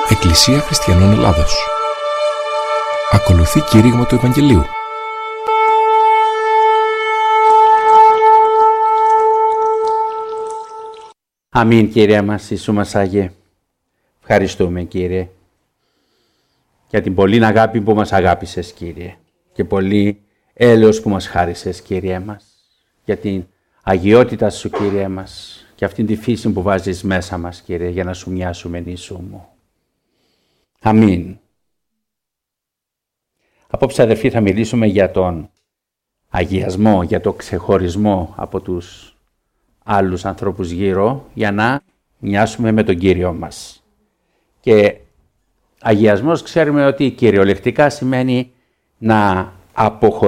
Εκκλησία Χριστιανών Ελλάδος. Ακολουθεί κήρυγμα του Ευαγγελίου. Αμήν, Κύριε μας, Ιησού μας Άγιε. Ευχαριστούμε, Κύριε, για την πολλή αγάπη που μας αγάπησες, Κύριε, και πολύ έλεος που μας χάρισες, Κύριε μας, για την αγιότητα Σου, Κύριε μας, και αυτήν τη φύση που βάζεις μέσα μας, Κύριε, για να Σου μοιάσουμε, Ιησού μου. Αμήν. Απόψε, αδερφοί, θα μιλήσουμε για τον αγιασμό, για το ξεχωρισμό από τους άλλους ανθρώπους γύρω, για να μοιάσουμε με τον Κύριο μας. Και αγιασμός ξέρουμε ότι κυριολεκτικά σημαίνει να αποχωρήσουμε